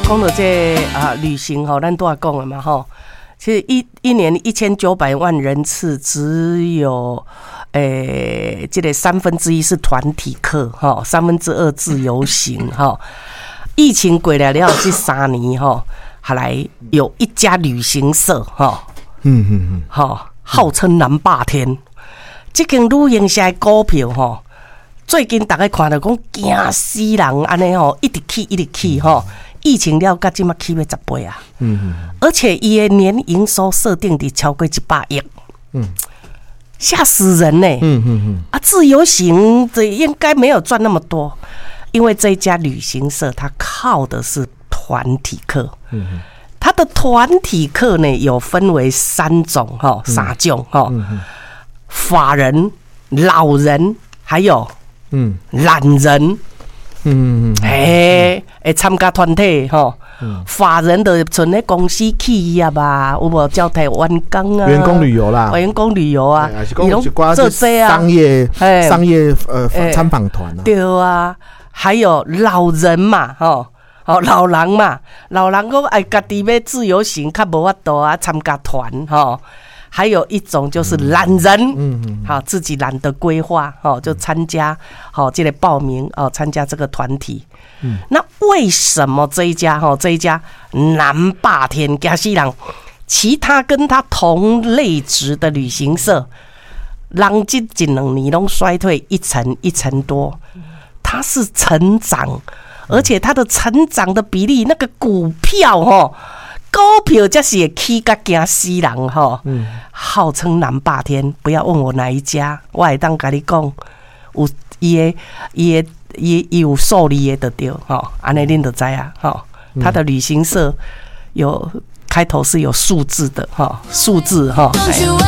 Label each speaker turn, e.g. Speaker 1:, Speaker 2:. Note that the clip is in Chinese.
Speaker 1: 讲到这旅行吼，咱都要讲的嘛吼。其实一年1900万人次，只有这个1/3是团体客哈，2/3自由行哈。疫情过来了这3年哈，还来有一家旅行社哈，号称南霸天。这间旅行社的股票哈，最近大家看到讲惊死人安尼吼，一直起吼。疫情了，到今嘛起要10倍啊！而且伊的年营收设定的超过100亿，吓死人呢！自由行这应该没有赚那么多，因为这一家旅行社它靠的是团体客，它的团体客呢有分为3种3种法人、老人还有懒人。参加团体法人的存咧公司企业啊，有无招待员工啊？
Speaker 2: 员工旅游啦，
Speaker 1: 员工旅游啊，
Speaker 2: 伊拢做这啊，商业参访团啊，
Speaker 1: 对啊，还有老人嘛，老人嘛，老人讲哎，家己要自由行，较无法度啊，参加团还有一种就是懒人，自己懒得规划，就参加，这个报名参加这个团体。那为什么这一家南霸天惊死人，其他跟他同类值的旅行社，人这1-2年都衰退1成多，它是成长，而且它的成长的比例，那个股票股票才是会起甲惊死人号称南霸天，不要问我哪一家，我会当甲你讲，有伊有受理的就对安尼恁就知啊他的旅行社有开头是有数字的数字